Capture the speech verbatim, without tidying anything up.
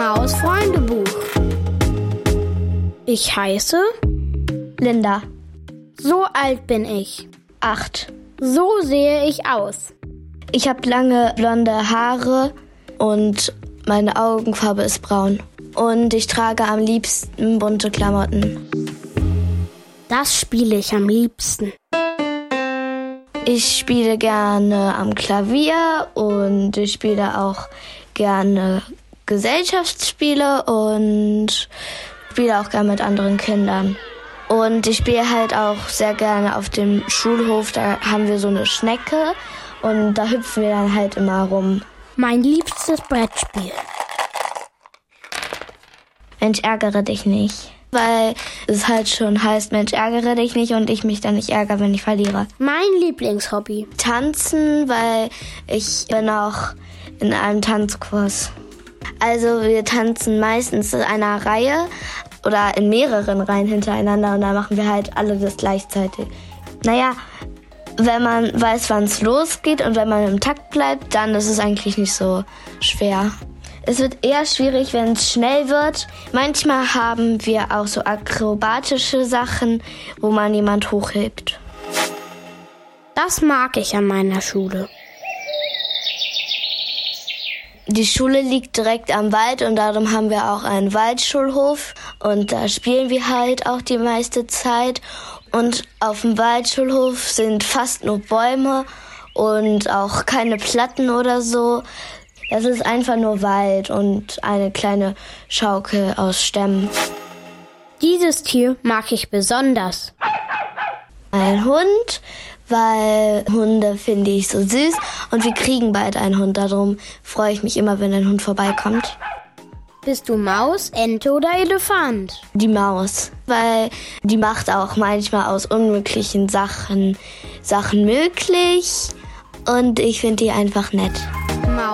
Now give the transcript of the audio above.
Maus Freundebuch. Ich heiße Linda. So alt bin ich. Acht. So sehe ich aus. Ich habe lange blonde Haare und meine Augenfarbe ist braun. Und ich trage am liebsten bunte Klamotten. Das spiele ich am liebsten. Ich spiele gerne am Klavier und ich spiele auch gerne Gesellschaftsspiele und spiele auch gerne mit anderen Kindern. Und ich spiele halt auch sehr gerne auf dem Schulhof. Da haben wir so eine Schnecke und da hüpfen wir dann halt immer rum. Mein liebstes Brettspiel. Mensch, ärgere dich nicht. Weil es halt schon heißt, Mensch, ärgere dich nicht und ich mich dann nicht ärgere, wenn ich verliere. Mein Lieblingshobby. Tanzen, weil ich bin auch in einem Tanzkurs. Also wir tanzen meistens in einer Reihe oder in mehreren Reihen hintereinander und dann machen wir halt alle das gleichzeitig. Naja, wenn man weiß, wann es losgeht und wenn man im Takt bleibt, dann ist es eigentlich nicht so schwer. Es wird eher schwierig, wenn es schnell wird. Manchmal haben wir auch so akrobatische Sachen, wo man jemand hochhebt. Das mag ich an meiner Schule. Die Schule liegt direkt am Wald und darum haben wir auch einen Waldschulhof. Und da spielen wir halt auch die meiste Zeit. Und auf dem Waldschulhof sind fast nur Bäume und auch keine Platten oder so. Das ist einfach nur Wald und eine kleine Schaukel aus Stämmen. Dieses Tier mag ich besonders. Ein Hund, weil Hunde finde ich so süß und wir kriegen bald einen Hund. Darum freue ich mich immer, wenn ein Hund vorbeikommt. Bist du Maus, Ente oder Elefant? Die Maus, weil die macht auch manchmal aus unmöglichen Sachen Sachen möglich und ich finde die einfach nett. Maus.